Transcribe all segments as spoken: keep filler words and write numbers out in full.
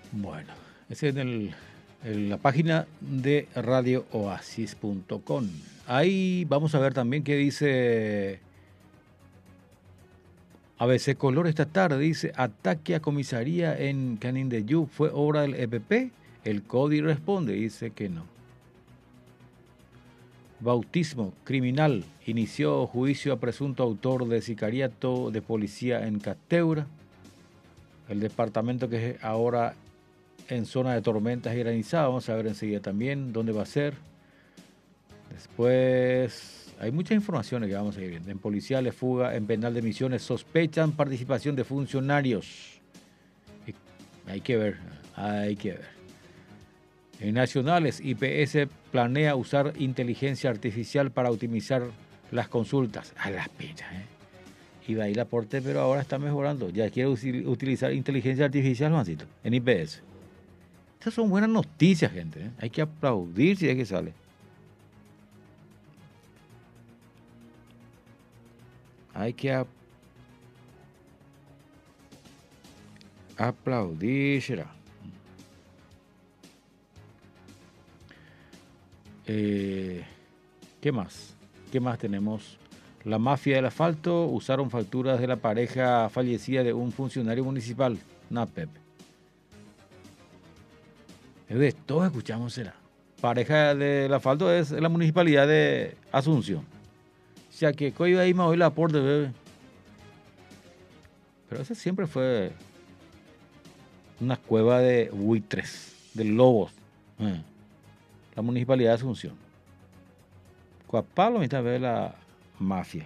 Bueno, ese es el, el- la página de radio oasis punto com. Ahí vamos a ver también qué dice A B C Color esta tarde. Dice, ataque a comisaría en Canindeyú. ¿Fue obra del E P P? El CODI responde, dice que no. Bautismo criminal. Inició juicio a presunto autor de sicariato de policía en Cateura. El departamento que es ahora en zona de tormentas y granizada. Vamos a ver enseguida también dónde va a ser. Después, hay muchas informaciones que vamos a ir viendo. En policiales, fuga, en penal de Misiones, sospechan participación de funcionarios. Y hay que ver, hay que ver. En nacionales, I P S planea usar inteligencia artificial para optimizar las consultas. A las pichas, ¿eh? Iba a ir aporte, pero ahora está mejorando. Ya quiere utilizar inteligencia artificial, Juancito, en I P S. Estas son buenas noticias, gente, ¿eh? Hay que aplaudir si es que sale. Hay que ap aplaudir, será. Eh, ¿Qué más? ¿Qué más tenemos? La mafia del asfalto usaron facturas de la pareja fallecida de un funcionario municipal, NAPEP. De todos escuchamos, será. Pareja del asfalto es la municipalidad de Asunción. O sea que hoy ahí me voy la aporte, bebé. Pero esa siempre fue una cueva de buitres, de lobos. Eh. La municipalidad de Asunción. Coapalo, mitad de la mafia.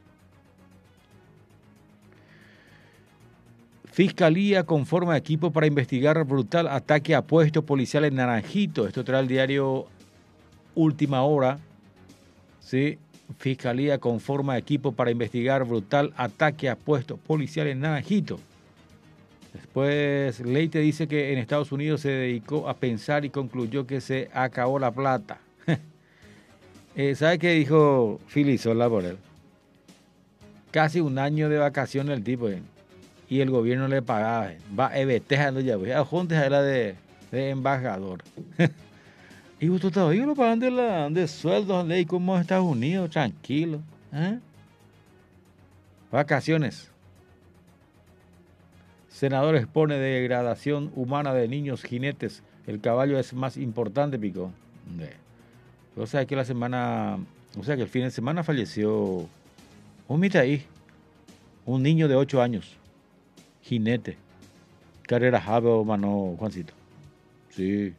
Fiscalía conforma equipo para investigar brutal ataque a puesto policial en Naranjito. Esto trae el diario Última Hora. ¿Sí? Fiscalía conforma equipo para investigar brutal ataque a puesto policial en Naranjito. Después, Leite dice que en Estados Unidos se dedicó a pensar y concluyó que se acabó la plata. eh, ¿Sabe qué dijo Filisola por él? Casi un año de vacaciones el tipo. Eh. Y el gobierno le pagaba. Va ebetejando ya, pues. A Juntes era de, de embajador. Y usted todavía lo pagan de, la, de sueldos, ley como Estados Unidos, tranquilo. ¿Eh? Vacaciones. Senador expone degradación humana de niños jinetes. El caballo es más importante, Pico. O sea que la semana, o sea que el fin de semana falleció un mitaí, un niño de ocho años. Jinete. Carrera Jave o mano, Juancito. Sí.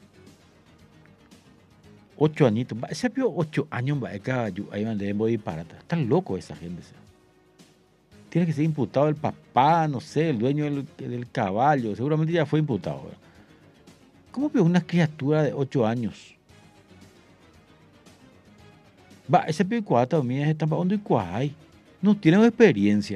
Ocho añitos. Ese vio ocho años, va, caballo. Ahí van de disparata. Están locos esa gente. Tiene que ser imputado el papá, no sé, el dueño del, del caballo. Seguramente ya fue imputado. ¿Verdad? ¿Cómo vio una criatura de ocho años? Va, ese pio cuata mía está donde cuay. No tiene experiencia.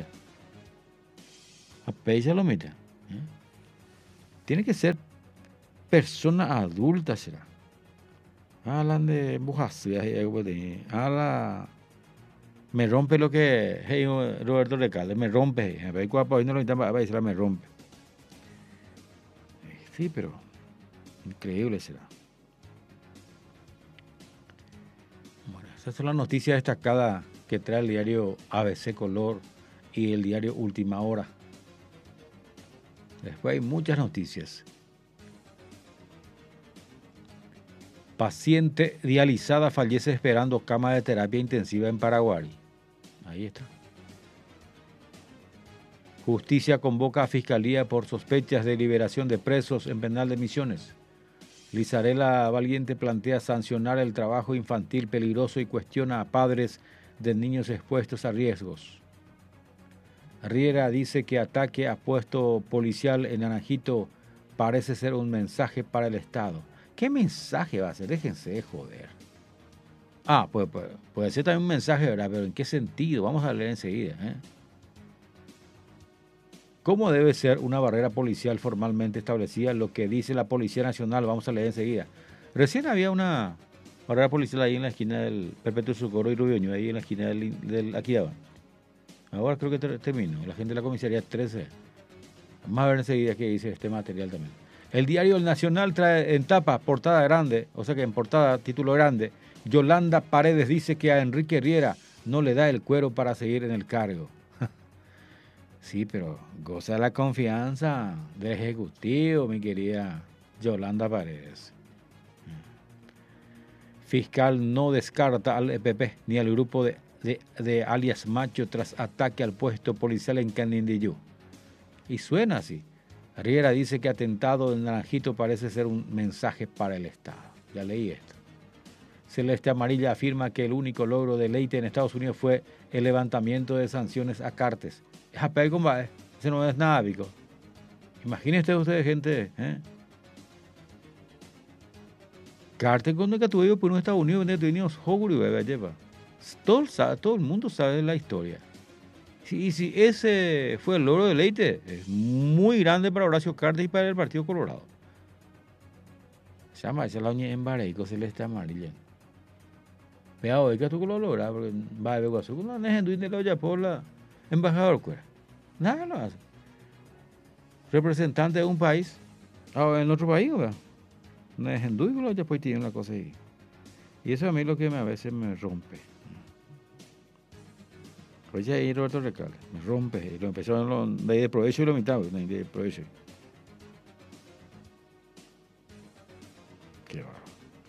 A pecha lo mete. ¿Eh? Tiene que ser persona adulta, será. Hablan de bujacías y algo de. Habla. Me rompe lo que. Hey, Roberto Recalde, me rompe. A ver, cuál no lo intenta, a ver, me rompe. Sí, pero. Increíble será. Bueno, esas son las noticias destacadas que trae el diario A B C Color y el diario Última Hora. Después hay muchas noticias. Paciente dializada fallece esperando cama de terapia intensiva en Paraguay. Ahí está. Justicia convoca a Fiscalía por sospechas de liberación de presos en penal de Misiones. Lizarela Valiente plantea sancionar el trabajo infantil peligroso y cuestiona a padres de niños expuestos a riesgos. Riera dice que ataque a puesto policial en Naranjito parece ser un mensaje para el Estado. ¿Qué mensaje va a ser? Déjense de joder. Ah, puede, puede, puede ser también un mensaje, ¿verdad? Pero ¿en qué sentido? Vamos a leer enseguida. ¿eh? ¿Cómo debe ser una barrera policial formalmente establecida? Lo que dice la Policía Nacional, vamos a leer enseguida. Recién había una barrera policial ahí en la esquina del Perpetuo Socorro y Rubioño, ahí en la esquina del, del Aquidaba. Ahora creo que ter terminó. La gente de la comisaría trece. Vamos a ver enseguida qué dice este material también. El diario El Nacional trae en tapa, portada grande, o sea que en portada, título grande, Yolanda Paredes dice que a Enrique Riera no le da el cuero para seguir en el cargo. Sí, pero goza la confianza del Ejecutivo, mi querida Yolanda Paredes. Fiscal no descarta al E P P ni al grupo de, de, de alias Macho tras ataque al puesto policial en Canindeyú. Y suena así. Riera dice que atentado en Naranjito parece ser un mensaje para el Estado. Ya leí esto. Celeste Amarilla afirma que el único logro de Leite en Estados Unidos fue el levantamiento de sanciones a Cartes. Es a pegar, compadre. Ese no es nada, pico. Imagínense ustedes, gente, ¿eh? Cartes cuando que tuve por un Estados Unidos donde teníamos Hoguri, bebé, lleva. Todo, todo el mundo sabe la historia. Y si ese fue el logro de Leite, es muy grande para Horacio Cartes y para el Partido Colorado. Se llama esa la uña en Bareico, Celeste Amarilla. Vea hoy que tú lo logras, porque va a ver guaso. No es en de la olla por la embajador, cuera. Nada lo hace. Representante de un país, ah, en otro país, ¿verdad? No es en Duy, ya pues tiene una cosa ahí. Y eso a mí lo que me, a veces me rompe. Oye, ahí Roberto Recalde, me rompe. Y lo empezó de ahí de provecho y lo mitad, de provecho. Qué bárbaro.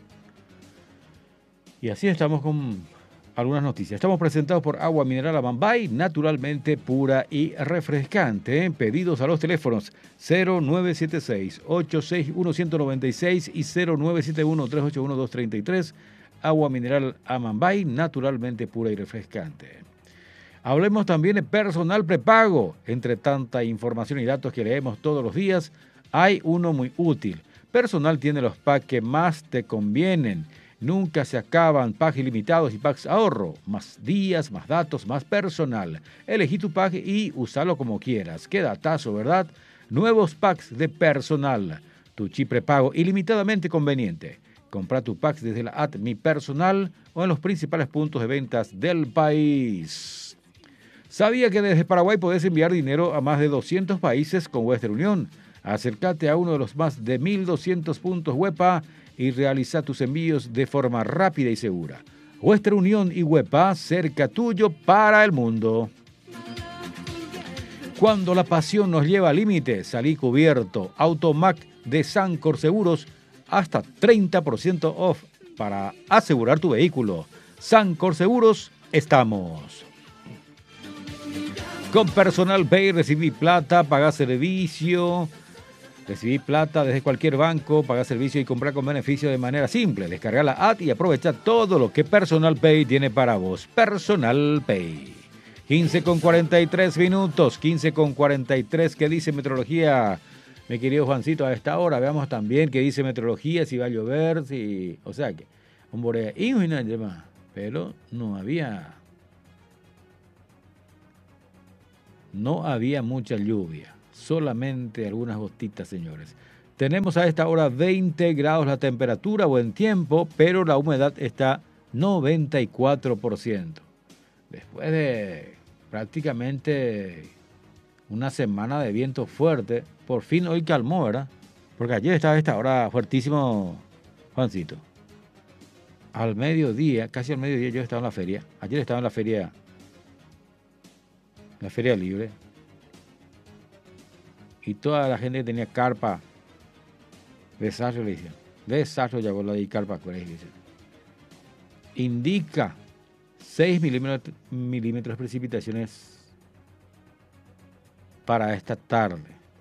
Y así estamos con algunas noticias. Estamos presentados por Agua Mineral Amambay, naturalmente pura y refrescante. Pedidos a los teléfonos cero nueve siete seis, ocho seis uno, uno cero nueve seis y cero nueve siete uno, tres ocho uno, dos tres tres. Agua Mineral Amambay, naturalmente pura y refrescante. Hablemos también de personal prepago. Entre tanta información y datos que leemos todos los días, hay uno muy útil. Personal tiene los packs que más te convienen. Nunca se acaban, packs ilimitados y packs ahorro. Más días, más datos, más personal. Elegí tu pack y úsalo como quieras. Qué datazo, ¿verdad? Nuevos packs de personal. Tu chip prepago ilimitadamente conveniente. Compra tu pack desde la app Mi Personal o en los principales puntos de ventas del país. ¿Sabía que desde Paraguay podés enviar dinero a más de doscientos países con Western Union? Acércate a uno de los más de mil doscientos puntos WEPA y realiza tus envíos de forma rápida y segura. Western Union y WEPA, cerca tuyo para el mundo. Cuando la pasión nos lleva al límite, salí cubierto. Automac de Sancor Seguros, hasta treinta por ciento off para asegurar tu vehículo. Sancor Seguros, estamos. Con Personal Pay recibí plata, paga servicio, recibí plata desde cualquier banco, paga servicio y comprar con beneficio de manera simple. Descarga la app y aprovecha todo lo que Personal Pay tiene para vos. Personal Pay. quince con cuarenta y tres minutos, quince con cuarenta y tres. ¿Qué dice meteorología, mi querido Juancito, a esta hora? Veamos también qué dice meteorología, si va a llover, si... O sea que, un borea y una demás, pero no había... No había mucha lluvia, solamente algunas gotitas, señores. Tenemos a esta hora veinte grados la temperatura, buen tiempo, pero la humedad está noventa y cuatro por ciento. Después de prácticamente una semana de viento fuerte, por fin hoy calmó, ¿verdad? Porque ayer estaba a esta hora fuertísimo, Juancito. Al mediodía, casi al mediodía yo estaba en la feria. Ayer estaba en la feria... la feria libre, y toda la gente que tenía carpa, desastre le dicen, desastre llegó la de carpa, indica seis milímetros, milímetros de precipitaciones para esta tarde.